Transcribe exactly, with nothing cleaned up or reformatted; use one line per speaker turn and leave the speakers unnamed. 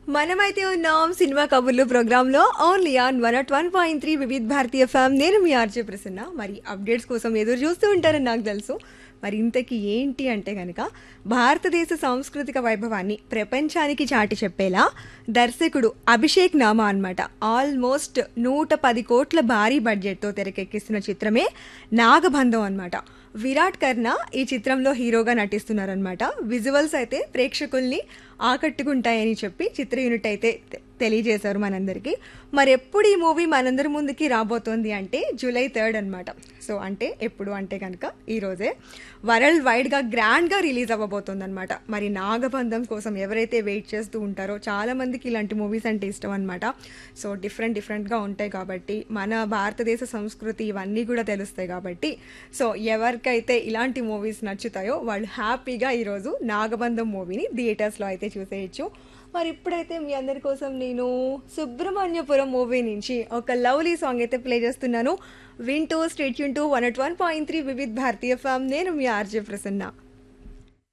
మనమైతే ఉన్నాం సినిమా కబుర్లు ప్రోగ్రాంలో only on one at one point three Vividh భారతీయ ఫ్యామ్. నేను మీ ఆర్జే ప్రసన్న. మరి అప్డేట్స్ కోసం ఎదురు చూస్తూ ఉంటారని నాకు తెలుసు. మరి ఇంతకీ ఏంటి అంటే కనుక భారతదేశ సాంస్కృతిక వైభవాన్ని ప్రపంచానికి చాటి చెప్పేలా దర్శకుడు అభిషేక్ నామా అనమాట ఆల్మోస్ట్ నూట పది కోట్ల భారీ బడ్జెట్తో తెరకెక్కిస్తున్న చిత్రమే నాగబంధం అనమాట. విరాట్ కర్ణ ఈ చిత్రంలో హీరోగా నటిస్తున్నారనమాట. విజువల్స్ అయితే ప్రేక్షకుల్ని ఆకట్టుకుంటాయని చెప్పి చిత్ర యూనిట్ అయితే తెలియజేశారు మనందరికీ. మరి ఎప్పుడు ఈ మూవీ మనందరి ముందుకి రాబోతోంది అంటే జూలై థర్డ్ అనమాట. సో అంటే ఎప్పుడు అంటే కనుక ఈరోజే వరల్డ్ వైడ్గా గ్రాండ్గా రిలీజ్ అవ్వబోతుంది అనమాట. మరి నాగబంధం కోసం ఎవరైతే వెయిట్ చేస్తూ ఉంటారో చాలా మందికి ఇలాంటి మూవీస్ అంటే ఇష్టం అనమాట. సో డిఫరెంట్ డిఫరెంట్గా ఉంటాయి కాబట్టి మన భారతదేశ సంస్కృతి ఇవన్నీ కూడా తెలుస్తాయి కాబట్టి సో ఎవరికైతే ఇలాంటి మూవీస్ నచ్చుతాయో వాళ్ళు హ్యాపీగా ఈరోజు నాగబంధం మూవీని థియేటర్స్లో అయితే చూసేయచ్చు. మరి ఇప్పుడైతే మీ అందరి కోసం నేను సుబ్రహ్మణ్యపురం మూవీ నుంచి ఒక లవ్లీ సాంగ్ అయితే ప్లే చేస్తున్నాను. వింటూ state Yoon to one at one point three Vividh భారతీయ ఫ్యామ్. నేను మీ ఆర్జే ప్రసన్న.